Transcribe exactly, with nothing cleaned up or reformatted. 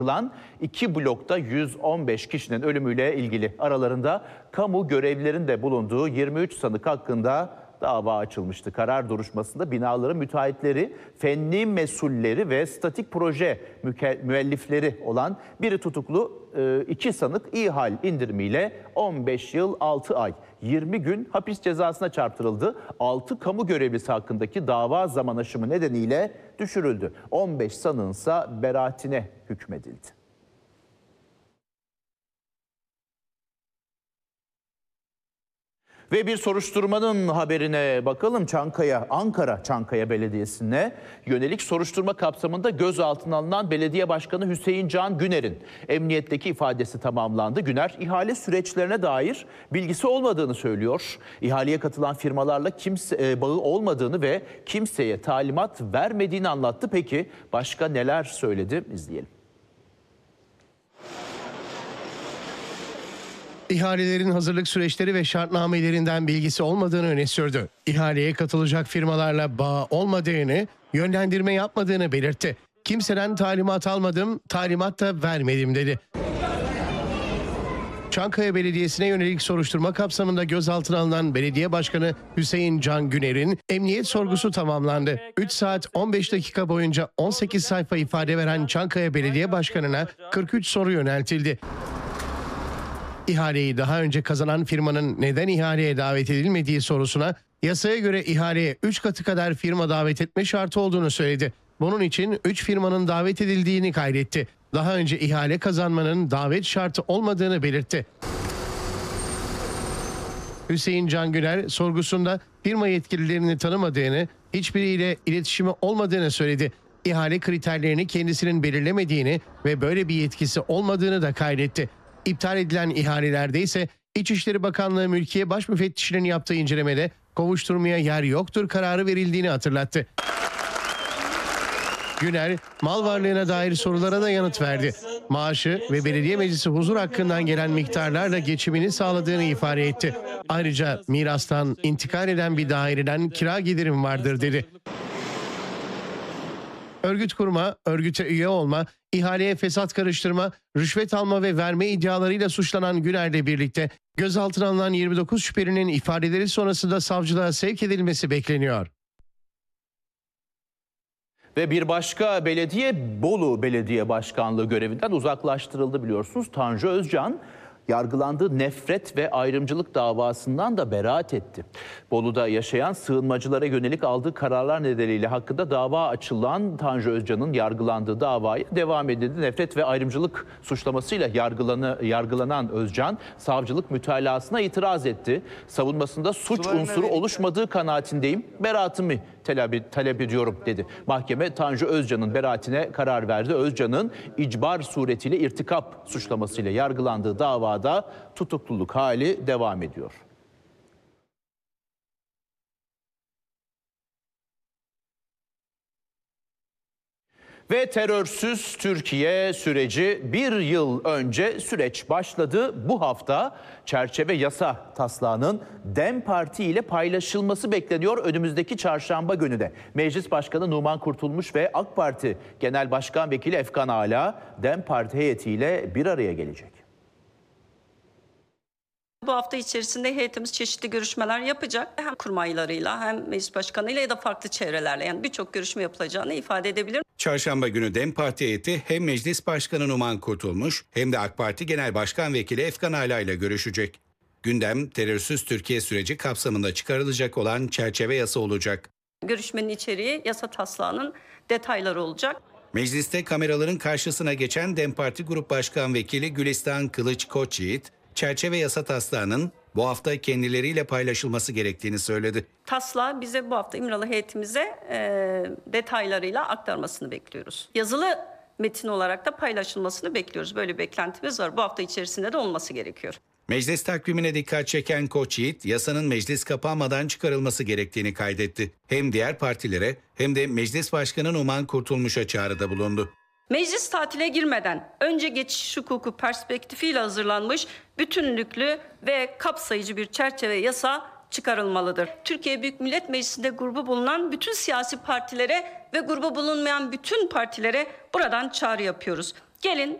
Yapılan iki blokta yüz on beş kişinin ölümüyle ilgili aralarında kamu görevlilerinin de bulunduğu yirmi üç sanık hakkında dava açılmıştı. Karar duruşmasında binaların müteahhitleri, fenli mesulleri ve statik proje müellifleri olan biri tutuklu, iki sanık ihal indirimiyle on beş yıl altı ay yirmi gün hapis cezasına çarptırıldı. altı kamu görevlisi hakkındaki dava zaman aşımı nedeniyle düşürüldü. on beş sanığın ise beraatine hükmedildi. Ve bir soruşturmanın haberine bakalım. Çankaya, Ankara Çankaya Belediyesi'ne yönelik soruşturma kapsamında gözaltına alınan belediye başkanı Hüseyin Can Güner'in emniyetteki ifadesi tamamlandı. Güner, ihale süreçlerine dair bilgisi olmadığını söylüyor. İhaleye katılan firmalarla kimse bağı olmadığını ve kimseye talimat vermediğini anlattı. Peki başka neler söyledi? İzleyelim. İhalelerin hazırlık süreçleri ve şartnamelerinden bilgisi olmadığını öne sürdü. İhaleye katılacak firmalarla bağ olmadığını, yönlendirme yapmadığını belirtti. Kimseden talimat almadım, talimat da vermedim dedi. Çankaya Belediyesi'ne yönelik soruşturma kapsamında gözaltına alınan belediye başkanı Hüseyin Can Güner'in emniyet sorgusu tamamlandı. üç saat on beş dakika boyunca on sekiz sayfa ifade veren Çankaya Belediye Başkanı'na kırk üç soru yöneltildi. İhaleyi daha önce kazanan firmanın neden ihaleye davet edilmediği sorusuna yasaya göre ihaleye üç katı kadar firma davet etme şartı olduğunu söyledi. Bunun için üç firmanın davet edildiğini kaydetti. Daha önce ihale kazanmanın davet şartı olmadığını belirtti. Hüseyin Can Güner sorgusunda firma yetkililerini tanımadığını, hiçbiriyle iletişimi olmadığını söyledi. İhale kriterlerini kendisinin belirlemediğini ve böyle bir yetkisi olmadığını da kaydetti. İptal edilen ihalelerde ise İçişleri Bakanlığı Mülkiye Başmüfettişinin yaptığı incelemede kovuşturmaya yer yoktur kararı verildiğini hatırlattı. Güner, mal varlığına dair sorulara da yanıt verdi. Maaşı ve belediye meclisi huzur hakkından gelen miktarlarla geçimini sağladığını ifade etti. Ayrıca mirastan intikal eden bir daireden kira gelirim vardır dedi. Örgüt kurma, örgüte üye olma, ihaleye fesat karıştırma, rüşvet alma ve verme iddialarıyla suçlanan Güner'le birlikte gözaltına alınan yirmi dokuz şüphelinin ifadeleri sonrasında savcılığa sevk edilmesi bekleniyor. Ve bir başka belediye Bolu Belediye Başkanlığı görevinden uzaklaştırıldı biliyorsunuz. Tanju Özcan yargılandığı nefret ve ayrımcılık davasından da beraat etti. Bolu'da yaşayan sığınmacılara yönelik aldığı kararlar nedeniyle hakkında dava açılan Tanju Özcan'ın yargılandığı davaya devam edildi. Nefret ve ayrımcılık suçlamasıyla yargılanı, yargılanan Özcan, savcılık mütalasına itiraz etti. Savunmasında suç unsuru oluşmadığı kanaatindeyim, beraatımı talep, talep ediyorum dedi. Mahkeme Tanju Özcan'ın beraatine karar verdi. Özcan'ın icbar suretiyle irtikap suçlamasıyla yargılandığı davada tutukluluk hali devam ediyor. Ve terörsüz Türkiye süreci bir yıl önce süreç başladı. Bu hafta çerçeve yasa taslağının DEM Parti ile paylaşılması bekleniyor önümüzdeki çarşamba günü de. Meclis Başkanı Numan Kurtulmuş ve AK Parti Genel Başkan Vekili Efkan Ala DEM Parti heyetiyle bir araya gelecek. Bu hafta içerisinde heyetimiz çeşitli görüşmeler yapacak. Hem kurmaylarıyla hem meclis başkanıyla ya da farklı çevrelerle, yani birçok görüşme yapılacağını ifade edebilirim. Çarşamba günü DEM Parti heyeti hem Meclis Başkanı Numan Kurtulmuş hem de AK Parti Genel Başkan Vekili Efkan Ala ile görüşecek. Gündem terörsüz Türkiye süreci kapsamında çıkarılacak olan çerçeve yasa olacak. Görüşmenin içeriği yasa taslağının detayları olacak. Mecliste kameraların karşısına geçen DEM Parti Grup Başkan Vekili Gülistan Kılıç Koçyiğit, çerçeve yasa taslağının bu hafta kendileriyle paylaşılması gerektiğini söyledi. Taslağı bize bu hafta İmralı heyetimize e, detaylarıyla aktarmasını bekliyoruz. Yazılı metin olarak da paylaşılmasını bekliyoruz. Böyle bir beklentimiz var. Bu hafta içerisinde de olması gerekiyor. Meclis takvimine dikkat çeken Koçyiğit, yasanın meclis kapanmadan çıkarılması gerektiğini kaydetti. Hem diğer partilere hem de Meclis Başkanı Numan Kurtulmuş'a çağrıda bulundu. Meclis tatile girmeden önce geçiş hukuku perspektifiyle hazırlanmış bütünlüklü ve kapsayıcı bir çerçeve yasa çıkarılmalıdır. Türkiye Büyük Millet Meclisi'nde grubu bulunan bütün siyasi partilere ve grubu bulunmayan bütün partilere buradan çağrı yapıyoruz. Gelin